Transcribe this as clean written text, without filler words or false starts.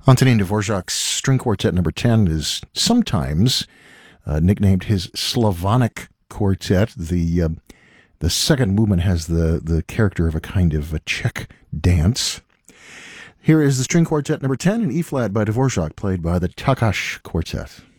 Antonin Dvorak's String Quartet Number 10 is sometimes nicknamed his Slavonic Quartet. The second movement has the character of a kind of a Czech dance. Here is the String Quartet Number 10 in E-flat by Dvorak, played by the Takács Quartet.